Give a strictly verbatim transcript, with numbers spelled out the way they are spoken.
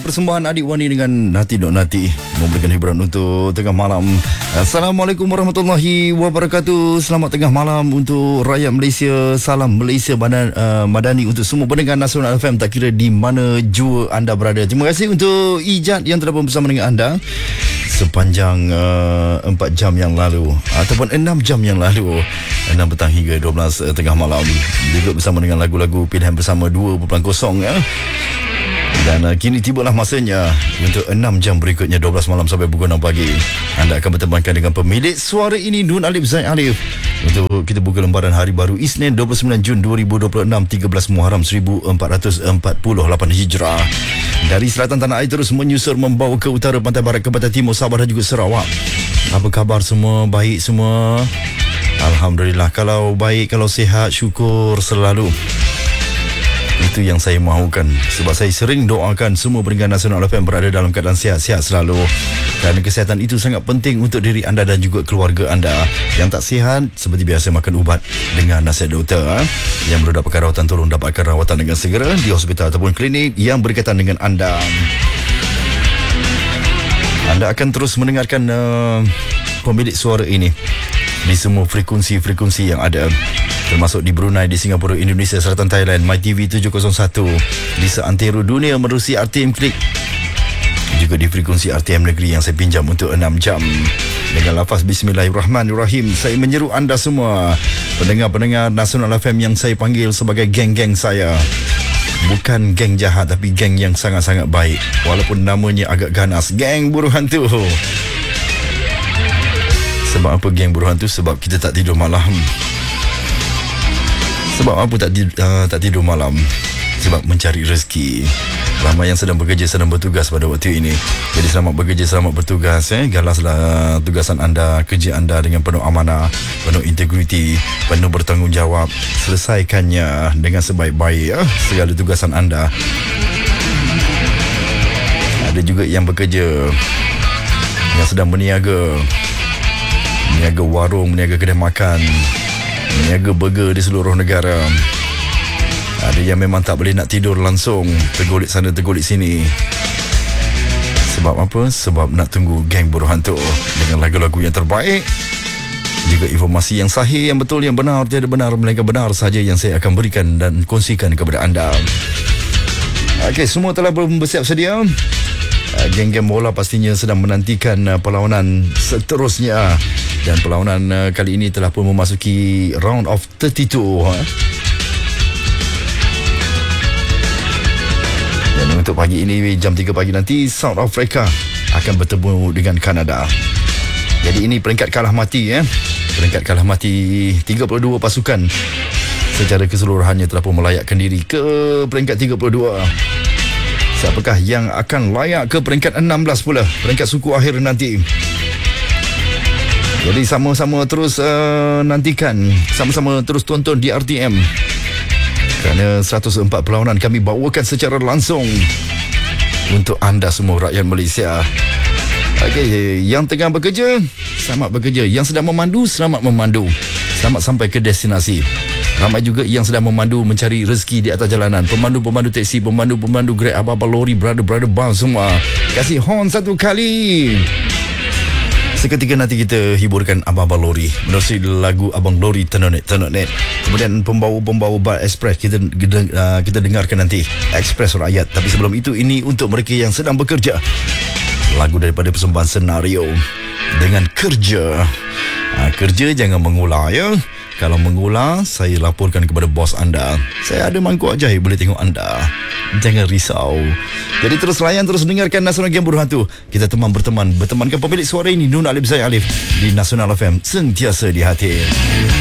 persembahan Adik Wani dengan Nati Dok Nati memberikan hiburan untuk tengah malam. Assalamualaikum warahmatullahi wabarakatuh. Selamat tengah malam untuk rakyat Malaysia. Salam Malaysia Badan, uh, Madani untuk semua pendengar Nasional F M, tak kira di mana jua anda berada. Terima kasih untuk Ijat yang telah bersama dengan anda sepanjang uh, empat jam yang lalu ataupun enam jam yang lalu, enam petang hingga dua belas uh, tengah malam, juga bersama dengan lagu-lagu pilihan bersama dua titik kosong ya. Dan uh, kini tibalah masanya untuk enam jam berikutnya, dua belas malam sampai pukul enam pagi. Anda akan bertemankan dengan pemilik suara ini, Nun Alif Zaid Alif, untuk kita buka lembaran hari baru Isnin dua puluh sembilan Jun dua ribu dua puluh enam, tiga belas Muharram seribu empat ratus empat puluh lapan Hijrah. Dari selatan tanah air terus menyusur membawa ke utara, pantai barat ke pantai timur, Sabah dan juga Sarawak. Apa khabar semua? Baik semua? Alhamdulillah. Kalau baik, kalau sihat, syukur selalu. Itu yang saya mahukan, sebab saya sering doakan semua pendengar Nasional F M berada dalam keadaan sihat-sihat selalu. Kerana kesihatan itu sangat penting untuk diri anda dan juga keluarga anda. Yang tak sihat, seperti biasa, makan ubat dengan nasihat doktor. Ha? Yang perlu dapatkan rawatan, tolong dapatkan rawatan dengan segera di hospital ataupun klinik yang berkaitan dengan anda. Anda akan terus mendengarkan uh, pemilik suara ini di semua frekuensi-frekuensi yang ada, termasuk di Brunei, di Singapura, Indonesia, Selatan Thailand, MyTV tujuh kosong satu, di seantero dunia menerusi R T M Klik, juga di frekuensi R T M Negeri yang saya pinjam untuk enam jam. Dengan lafaz Bismillahirrahmanirrahim, saya menyeru anda semua, pendengar-pendengar Nasional F M yang saya panggil sebagai geng-geng saya. Bukan geng jahat, tapi geng yang sangat-sangat baik, walaupun namanya agak ganas, geng buruh hantu. Sebab apa geng buruh hantu? Sebab kita tak tidur malam. Sebab apa tak tidur, uh, tak tidur malam? Sebab mencari rezeki. Ramai yang sedang bekerja, sedang bertugas pada waktu ini. Jadi selamat bekerja, selamat bertugas. Eh? Galaslah tugasan anda, kerja anda dengan penuh amanah, penuh integriti, penuh bertanggungjawab. Selesaikannya dengan sebaik-baik ya, segala tugasan anda. Ada juga yang bekerja, yang sedang berniaga, meniaga warung, meniaga kedai makan, meniaga burger di seluruh negara. Ada yang memang tak boleh nak tidur langsung, tergolik sana tergolik sini. Sebab apa? Sebab nak tunggu geng buruh hantu dengan lagu-lagu yang terbaik, juga informasi yang sahih, yang betul, yang benar, tiada benar melainkan benar saja yang saya akan berikan dan kongsikan kepada anda. Okey, semua telah bersiap sedia. Geng-geng bola pastinya sedang menantikan perlawanan seterusnya, dan perlawanan kali ini telah pun memasuki round of tiga puluh dua. Dan untuk pagi ini, jam tiga pagi nanti, South Africa akan bertemu dengan Kanada. Jadi ini peringkat kalah mati ya. Peringkat kalah mati, tiga puluh dua pasukan secara keseluruhannya telah pun melayakkan diri ke peringkat tiga puluh dua. Siapakah yang akan layak ke peringkat enam belas pula, peringkat suku akhir nanti? Jadi sama-sama terus uh, nantikan, sama-sama terus tonton di R T M, kerana seratus empat perlawanan kami bawakan secara langsung untuk anda semua rakyat Malaysia. Okey, yang tengah bekerja, selamat bekerja. Yang sedang memandu, selamat memandu. Selamat sampai ke destinasi. Ramai juga yang sedang memandu mencari rezeki di atas jalanan. Pemandu-pemandu teksi, pemandu-pemandu Grab, abang-abang lori, brother-brother bus semua. Kasih horn satu kali. Seketika nanti kita hiburkan abang-abang lori menerusi lagu Abang Lori Tenonet Tenonet. Kemudian pembawa-pembawa bar Express kita uh, kita dengarkan nanti, Express Rakyat. Tapi sebelum itu, ini untuk mereka yang sedang bekerja, lagu daripada persembahan Senario dengan Kerja. uh, Kerja jangan mengular ya. Kalau mengular, saya laporkan kepada bos anda. Saya ada mangkuk ajaib, boleh tengok anda. Jangan risau. Jadi terus layan, terus dengarkan Nasional Geng Buruh Hantu. Kita teman berteman, bertemankan pemilik suara ini, Nun Alif Zaid Alif, di Nasional F M, sentiasa di hati.